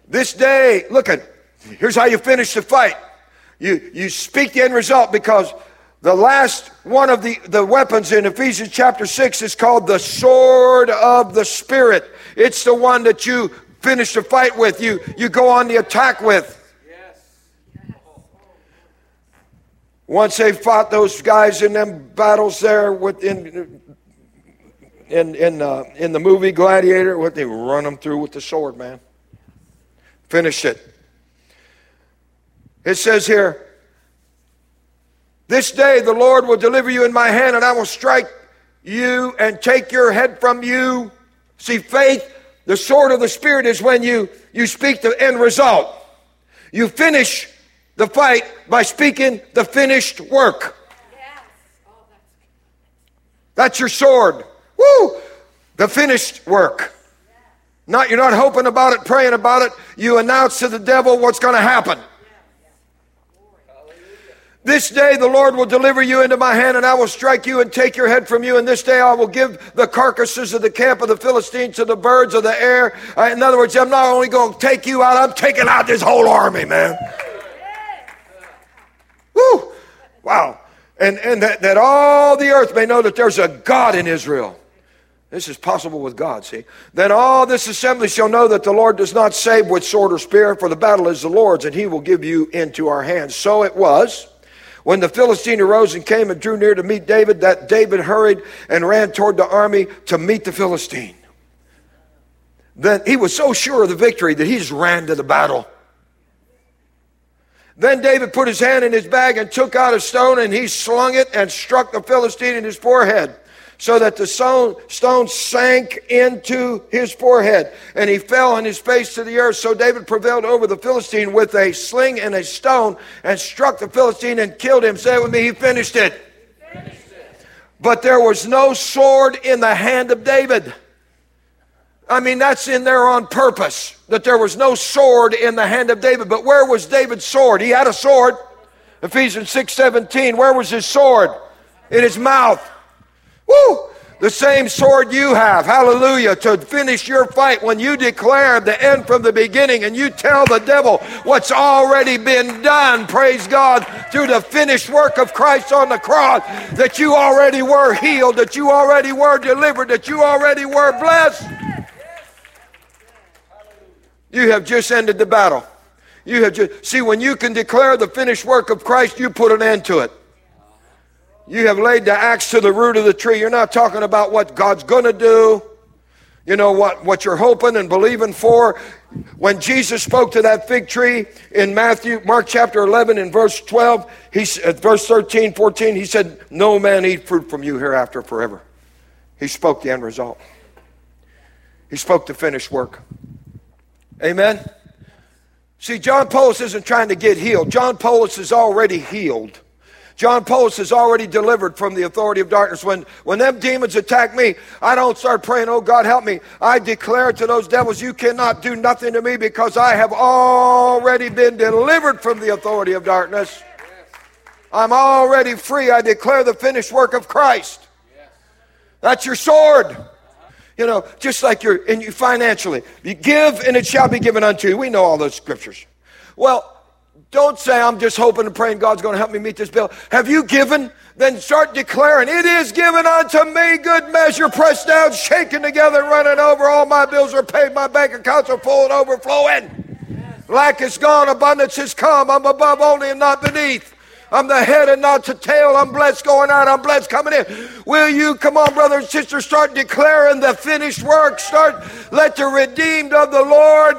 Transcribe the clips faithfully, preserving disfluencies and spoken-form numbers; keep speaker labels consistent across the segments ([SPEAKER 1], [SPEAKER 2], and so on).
[SPEAKER 1] This day, look at, here's how you finish the fight. You, you speak the end result, because the last one of the, the weapons in Ephesians chapter six is called the sword of the Spirit. It's the one that you finish the fight with, you, you go on the attack with. Once they fought those guys in them battles there within in in uh, in the movie Gladiator, what they run them through with the sword, man. Finished it. It says here, this day the Lord will deliver you in my hand, and I will strike you and take your head from you. See, faith, the sword of the Spirit, is when you you speak the end result. You finish the fight by speaking the finished work. Yes. Oh, that's, that's your sword. Woo! The finished work. Yeah. Not, you're not hoping about it, praying about it. You announce to the devil what's going to happen. This day the Lord will deliver you into my hand, and I will strike you and take your head from you. And this day I will give the carcasses of the camp of the Philistines to the birds of the air. Uh, in other words, I'm not only going to take you out, I'm taking out this whole army, man. Woo! Wow. And, and that, that all the earth may know that there's a God in Israel. This is possible with God, see. Then all this assembly shall know that the Lord does not save with sword or spear, for the battle is the Lord's, and he will give you into our hands. So it was, when the Philistine arose and came and drew near to meet David, that David hurried and ran toward the army to meet the Philistine. Then he was so sure of the victory that he just ran to the battle. Then David put his hand in his bag and took out a stone, and he slung it and struck the Philistine in his forehead, so that the stone sank into his forehead, and he fell on his face to the earth. So David prevailed over the Philistine with a sling and a stone, and struck the Philistine and killed him. Say it with me, he finished it. He finished it. But there was no sword in the hand of David. I mean, that's in there on purpose, that there was no sword in the hand of David. But where was David's sword? He had a sword. Ephesians six seventeen, where was his sword? In his mouth. Woo! The same sword you have, hallelujah, to finish your fight when you declare the end from the beginning and you tell the devil what's already been done, praise God, through the finished work of Christ on the cross, that you already were healed, that you already were delivered, that you already were blessed. You have just ended the battle. You have just, see, when you can declare the finished work of Christ, you put an end to it. You have laid the axe to the root of the tree. You're not talking about what God's going to do. You know, what, what you're hoping and believing for. When Jesus spoke to that fig tree in Matthew, Mark chapter eleven and verse twelve, he, uh, verse thirteen, fourteen, he said, no man eat fruit from you hereafter forever. He spoke the end result. He spoke the finished work. Amen? See, John Poulos isn't trying to get healed. John Poulos is already healed. John Poulos is already delivered from the authority of darkness. When, when them demons attack me, I don't start praying, oh God, help me. I declare to those devils, you cannot do nothing to me, because I have already been delivered from the authority of darkness. I'm already free. I declare the finished work of Christ. That's your sword. You know, just like you're in you financially. You give and it shall be given unto you. We know all those scriptures. Well, don't say, I'm just hoping and praying God's going to help me meet this bill. Have you given? Then start declaring, it is given unto me, good measure, pressed down, shaken together, running over. All my bills are paid. My bank accounts are full and overflowing. Yes. Lack is gone. Abundance has come. I'm above only and not beneath. I'm the head and not the tail. I'm blessed going out. I'm blessed coming in. Will you, come on, brother and sister, start declaring the finished work. Start, let the redeemed of the Lord.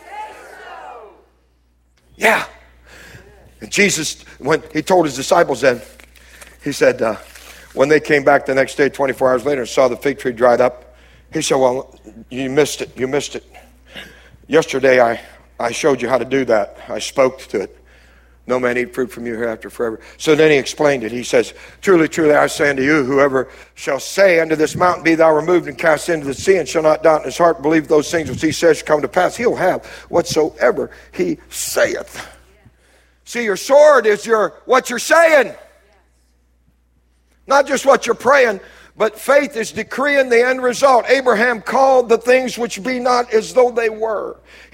[SPEAKER 1] Yeah. And Jesus, when he told his disciples then, he said, uh, when they came back the next day, twenty-four hours later, and saw the fig tree dried up, he said, well, you missed it. You missed it. Yesterday, I, I showed you how to do that. I spoke to it. No man eat fruit from you hereafter forever. So then he explained it. He says, truly, truly, I say unto you, whoever shall say unto this mountain, be thou removed and cast into the sea, and shall not doubt in his heart, believe those things which he says shall come to pass, he'll have whatsoever he saith. See, your sword is your what you're saying. Not just what you're praying, but faith is decreeing the end result. Abraham called the things which be not as though they were.